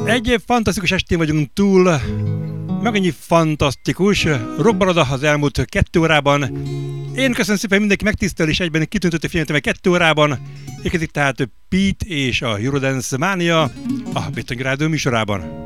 Egy fantasztikus estén vagyunk túl, meg annyi fantasztikus rockbalada az elmúlt 2 órában. Én köszönöm szépen, mindenki megtisztel és egyben kitüntötte figyelmet 2 órában. Érkezik tehát Pete és a Eurodance Mania a Bétonyi Rádió műsorában.